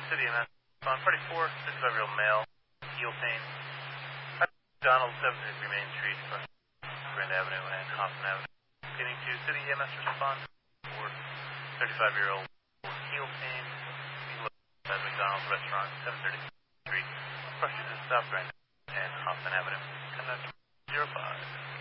City EMS. On 34, 65-year-old male, heel pain. Donald, 733 Main Street, Grand Avenue and Hoffman Avenue. Getting to City EMS response for 35-year-old heel pain. At McDonald's restaurant, 730 Street. Approaches to South Grand and Hoffman Avenue. 10 05.